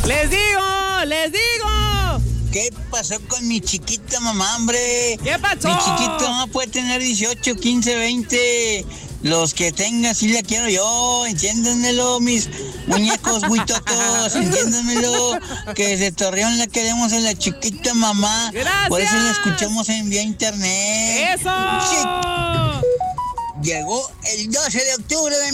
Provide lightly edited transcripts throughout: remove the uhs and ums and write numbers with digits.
Les digo. ¿Qué pasó con mi chiquita mamá, hombre? ¿Qué pasó? Mi chiquita mamá puede tener 18, 15, 20. Los que tenga, sí la quiero yo. Entiéndanmelo, mis muñecos buitotos. Entiéndanmelo. Que de Torreón la queremos a la chiquita mamá. ¡Gracias! Por eso la escuchamos en vía internet. ¡Eso! Sí. Llegó el 12 de octubre de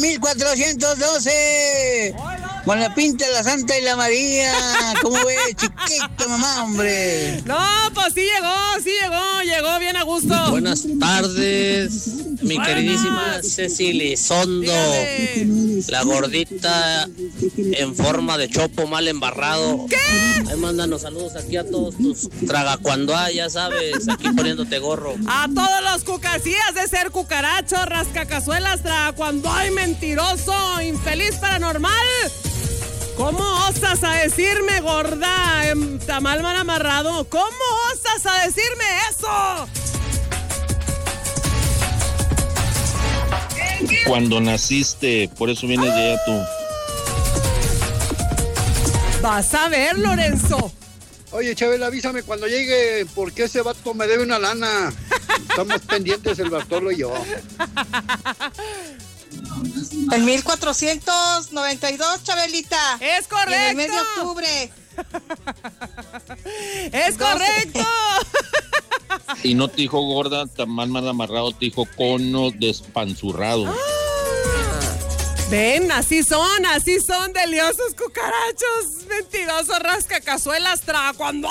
1412. Con la pinta, la Santa y la María. ¿Cómo ves, chiquita mamá, hombre? No, pues sí llegó bien a gusto. Buenas tardes, mi queridísima Cecily Sondo, la gordita en forma de chopo mal embarrado. ¿Qué? Ahí mándanos saludos aquí a todos tus tragacuandoa, ya sabes, aquí poniéndote gorro. A todos los cucasías de ser cucaracho, rascacazuelas, cuando hay mentiroso, infeliz paranormal. ¿Cómo osas a decirme gorda en tamal mal amarrado? ¿Cómo osas a decirme eso? Cuando naciste, por eso vienes de allá tú. Vas a ver, Lorenzo. Oye, Chabela, avísame cuando llegue, porque ese vato me debe una lana. Estamos pendientes el Bartolo y yo. En 1492, Chabelita. Es correcto. Y en el mes de octubre. Es correcto. Y no te dijo gorda, tamal mal amarrado, te dijo cono despanzurrado. Ven, así son deliosos cucarachos, mentirosos, rascacazuelas, cuando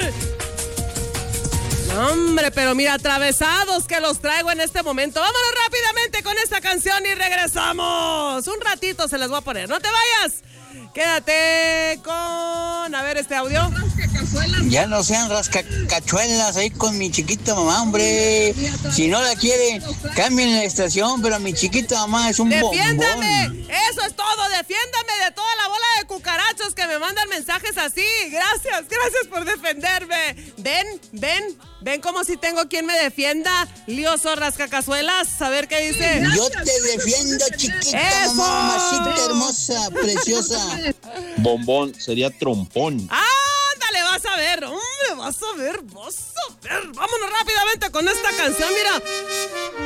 hombre, pero mira, atravesados que los traigo en este momento. Vámonos rápidamente con esta canción y regresamos. Un ratito se las voy a poner, no te vayas. Quédate con, a ver, este audio. Ya no sean rascacachuelas ahí con mi chiquita mamá, hombre. Si no la quieren, cambien la estación, pero mi chiquita mamá es un ¡Defiéndame! bombón. Eso es todo, defiéndame de toda la bola de cucarachos que me mandan mensajes así. Gracias por defenderme. Ven como si tengo quien me defienda. Lioso rascacazuelas, a ver qué dice. Yo te defiendo, chiquita ¡Eso! mamá, mamacita hermosa, preciosa. Bombón sería trompón. Ándale, vas a ver. Vámonos rápidamente con esta canción, mira.